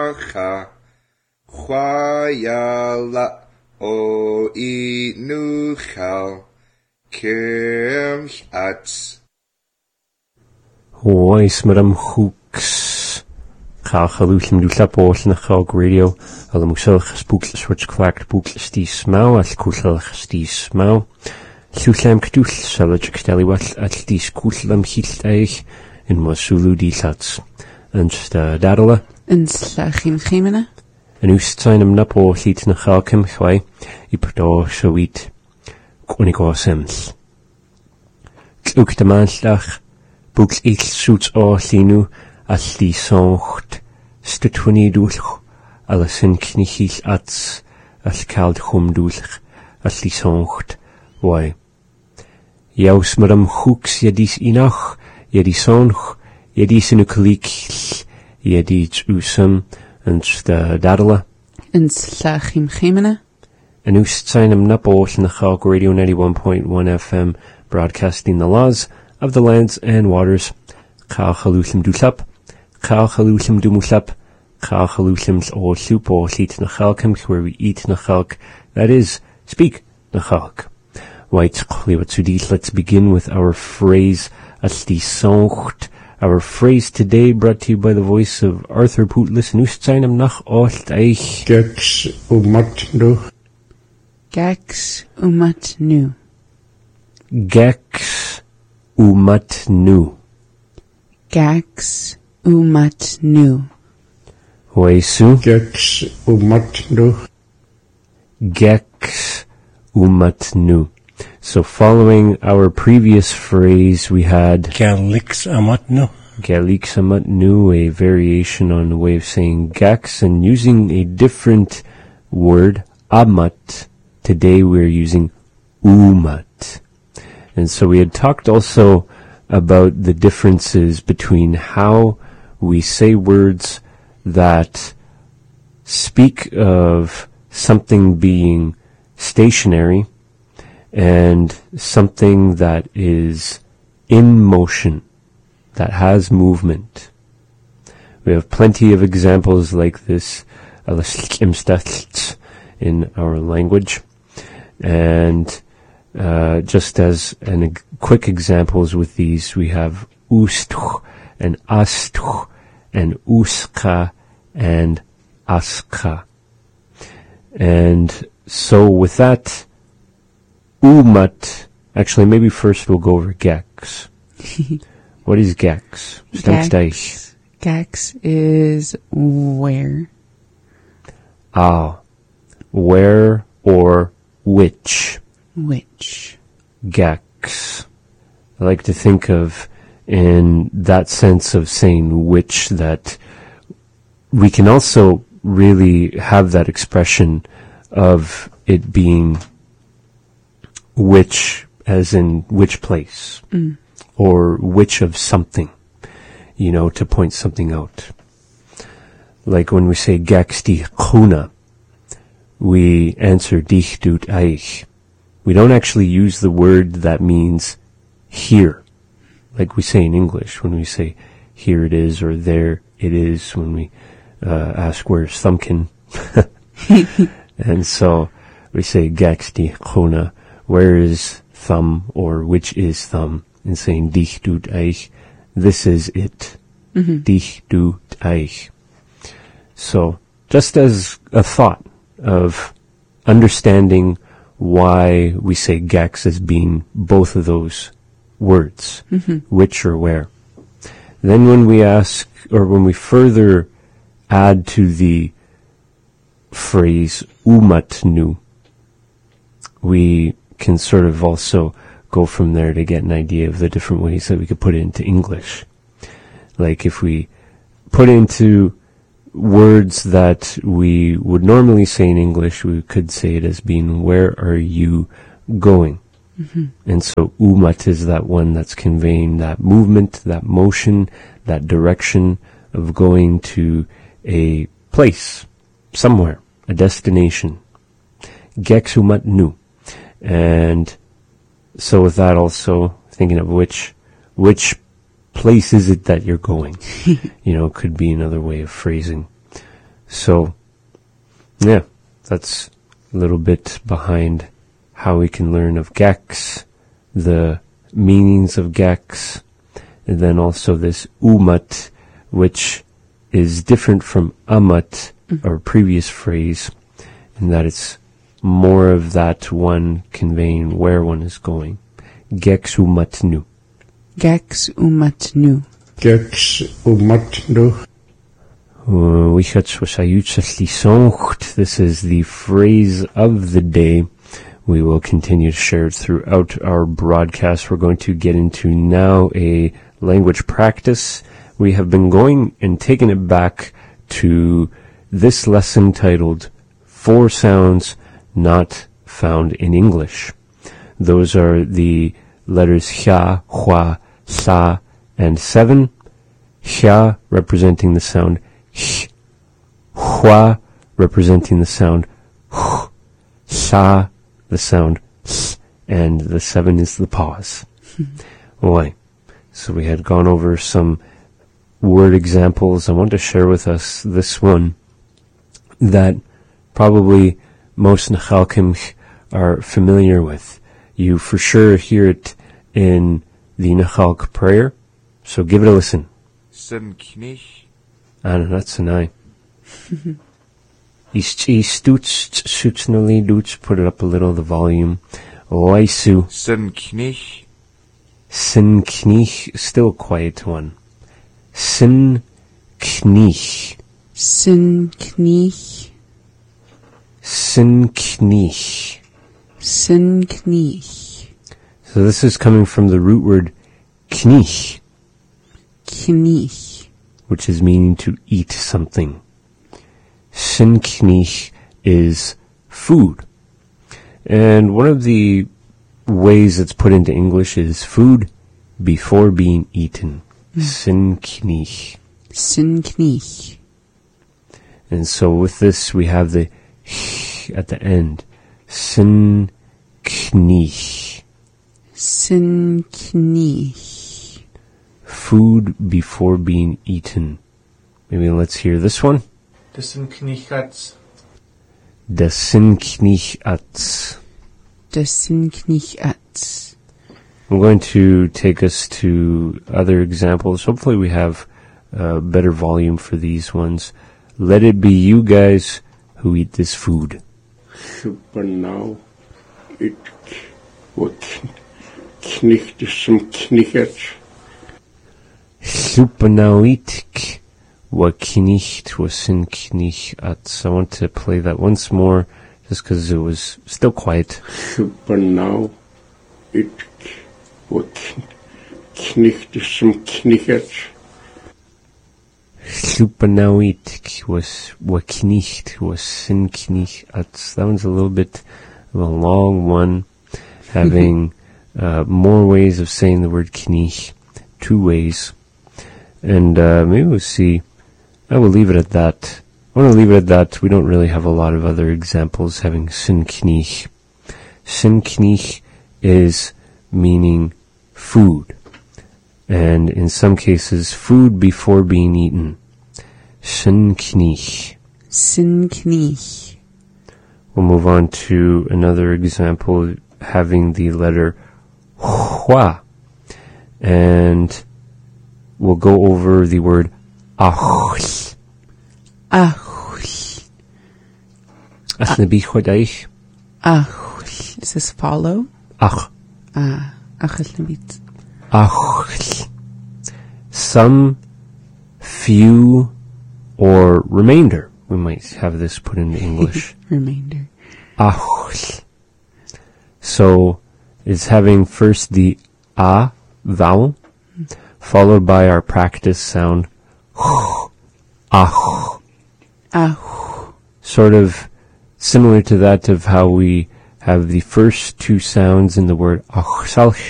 Chwayala o inuchal kirch ats. Oes madam hooks. Chalchaluchim dulap oll Chog Radio. Alamuselch spookles wordt kwakt boekles die smau al koelch die smau. Llwyllam cdwl salwch cdeliwall al die skoellam hilt eich in mosulu die lats. Ens da dadala. Ens lachim chimena. En ústsain am napo liet na chalkim chwai I perdo sawit kwnigo sems. Tlwg da manslach boekl eil soets o linu al die soncht stutwni dwlch al sin knichill ats al kald chum dwlch al die soncht wai. Jaus madam hooks jadis inach jadis sonch jadis in uklikl jadis usam ens da dadala. Ens lachim chimena. En ústsain am napo na Chog Radio 91.1 FM broadcasting the laws of the lands and waters. Chalchaluchim dulap. Chalchaluchim dumulap. Chalchaluchim o lupo lit na chalkim where we eat na chalk. That is, speak na chalk. White chliwatsudit. Let's begin with our phrase as die soncht. Our phrase today brought to you by the voice of Arthur Pootlis. Ústsain am nach olt eich. Gex umat nu. Gax umat nu. Gex umat nu. Gax umat nu. Oesu. Gex umat nu. Gex umat nu. So following our previous phrase, we had Galix amat nu. Galix amat nu, a variation on the way of saying gax, and using a different word, amat. Today we're using umat. And so we had talked also about the differences between how we say words that speak of something being stationary and something that is in motion, that has movement. We have plenty of examples like this in our language. And just as quick examples with these, we have ustuch and astuch and uska and aska. And so with that, umat, actually maybe first we'll go over gex. What is gex? Gex is where. Where or which. Which. Gex. I like to think of in that sense of saying which, that we can also really have that expression of it being which, as in which place, or which of something, to point something out. Like when we say gex die chuna, we answer dich tut eich. We don't actually use the word that means here, like we say in English when we say here it is or there it is, when we ask where's thumbkin. And so we say gex die chuna, where is thumb, or which is thumb, and saying dich tut eich, this is it. Dich tut eich. So just as a thought of understanding why we say gex as being both of those words, which or where. Then when we ask, or when we further add to the phrase umat nu, we can sort of also go from there to get an idea of the different ways that we could put it into English. Like if we put into words that we would normally say in English, we could say it as being, where are you going? And so umat is that one that's conveying that movement, that motion, that direction of going to a place, somewhere, a destination. Gex umat nu. And so with that also, thinking of which place is it that you're going? Could be another way of phrasing. So, yeah, that's a little bit behind how we can learn of gex, the meanings of gex, and then also this umat, which is different from amat, our previous phrase, in that it's more of that one conveying where one is going. Gex umat nu. Gex umat nu. Gex umat nu. This is the phrase of the day. We will continue to share it throughout our broadcast. We're going to get into now a language practice. We have been going and taking it back to this lesson titled 4 Sounds Not Found in English. Those are the letters Hya, Hwa, Sa, and 7. Hya representing the sound H, Hwa representing the sound H, Sa the sound S, and the 7 is the pause. Why? So we had gone over some word examples. I want to share with us this one that probably most Nechalkim are familiar with. You for sure hear it in the Nechalk prayer, so give it a listen. Sin knich. And that's an I. Stoots, put it up a little, the volume. Oisu. Sin knich. Sin knich, still a quiet one. Sin knich. Sin knich. Sin knich. Sin knich. So this is coming from the root word knich, Knich. which is meaning to eat something. Sin knich is food. And one of the ways it's put into English is food before being eaten. Sin knich. Sin knich. And so with this we have the h at the end. Sin knich. Sin knich. Food before being eaten. Maybe let's hear this one. Das sind Knichats. Das sind Knichats. Das sind Knichats. I'm going to take us to other examples. Hopefully we have better volume for these ones. Let it be you guys who eat this food. Super now. It what knicht some knichert. Supernauitik wa knicht wa sin knichats. I want to play that once more just because it was still quiet. Super now. It what knicht some knichert. Supernauitik was wa knicht wa sin knichats. That one's a little bit of a long one, having more ways of saying the word knich, 2 ways. And maybe we'll see. I will leave it at that. I want to leave it at that. We don't really have a lot of other examples having sin knich. Sin knich is meaning food. And in some cases, food before being eaten. Sin knich. Sin knich. We'll move on to another example having the letter hua. And we'll go over the word ach. Ach. Asnabichwadaich. Ach. Is this follow? Ach. Ach asnabit. Ach. Some, few, or remainder. We might have this put into English. Remainder. Ach. So it's having first the a vowel, followed by our practice sound ach. Ach. Sort of similar to that of how we have the first 2 sounds in the word ach